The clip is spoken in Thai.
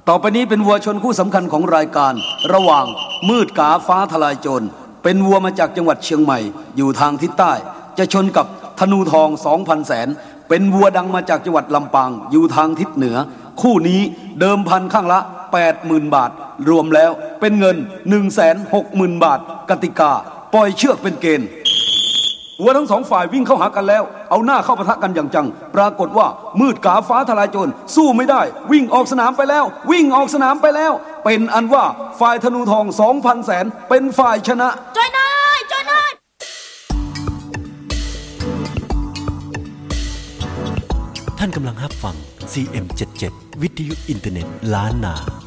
ต่อไปนี้เป็นวัวชนคู่สำคัญของรายการระหว่างมืดกาฟ้าทลายโจรเป็นวัวมาจากจังหวัดเชียงใหม่อยู่ทางทิศใต้จะชนกับธนูทอง 2,000 แสนเป็นวัวดังมาจากจังหวัดลำปางอยู่ทางทิศเหนือคู่นี้เดิมพันข้างละ 80,000 บาทรวมแล้วเป็นเงิน 160,000 บาทกติกาปล่อยเชือกเป็นเกณฑ์วัวทั้งสองฝ่ายวิ่งเข้าหากันแล้วเอาหน้าเข้าปะทะกันอย่างจังปรากฏว่ามืดกาฟ้าทลายโจรสู้ไม่ได้วิ่งออกสนามไปแล้วเป็นอันว่าฝ่ายธนูทอง 2,000 แสนเป็นฝ่ายชนะจอยน้อยท่านกำลังรับฟัง CM77 วิทยุอินเทอร์เน็ตล้านนา